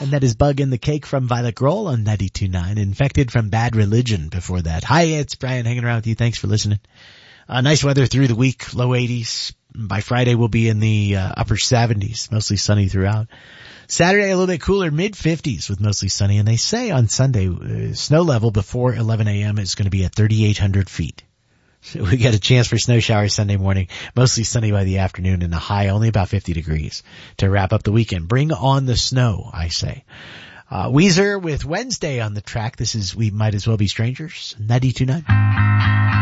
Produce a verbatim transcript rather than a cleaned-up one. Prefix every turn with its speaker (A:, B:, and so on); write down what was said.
A: And that is Bug in the Cake from Violet Grohl on ninety-two point nine. Infected from Bad Religion before that. Hi, it's Brian hanging around with you. Thanks for listening. Uh, nice weather through the week, low eighties. By Friday we'll be in the uh, upper seventies, mostly sunny throughout. Saturday a little bit cooler, mid fifties with mostly sunny. And they say on Sunday, uh, snow level before eleven a.m. is going to be at thirty-eight hundred feet. So we got a chance for snow showers Sunday morning, mostly sunny by the afternoon, and a high only about fifty degrees to wrap up the weekend. Bring on the snow, I say. Uh, Weezer with Wednesday on the track. This is We Might As Well Be Strangers, ninety-two point nine.